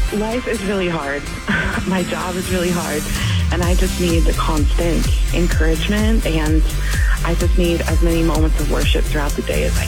Life is really hard. My job is really hard. And I just need the constant encouragement, and I just need as many moments of worship throughout the day as I